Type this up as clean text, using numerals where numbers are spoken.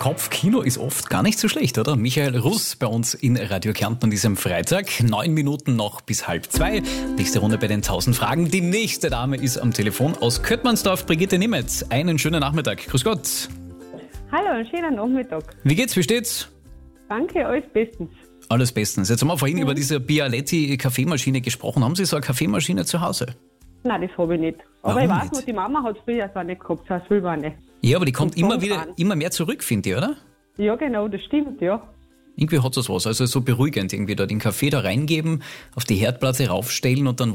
Kopfkino ist oft gar nicht so schlecht, oder? Michael Russ bei uns in Radio Kärnten an diesem Freitag. 9 Minuten noch bis 1:30. Nächste Runde bei den 1000 Fragen. Die nächste Dame ist am Telefon aus Köttmannsdorf, Brigitte Nimetz. Einen schönen Nachmittag. Grüß Gott. Hallo, einen schönen Nachmittag. Wie geht's? Wie steht's? Danke, alles bestens. Alles bestens. Jetzt haben wir vorhin über diese Bialetti Kaffeemaschine gesprochen. Haben Sie so eine Kaffeemaschine zu Hause? Nein, das habe ich nicht. Aber Warum ich weiß nicht? noch, die Mama hat es früher so nicht gehabt, so eine silberne. Ja, aber die kommt Und Sonnenbrand. immer mehr zurück, finde ich, oder? Ja, genau, das stimmt, ja. Irgendwie hat das was. Also so beruhigend irgendwie da den Kaffee da reingeben, auf die Herdplatte raufstellen und dann